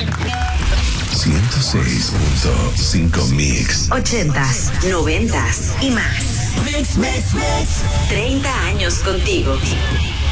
106.5 Mix. 80s, 90s y más. Mix, mix, mix. 30 años contigo.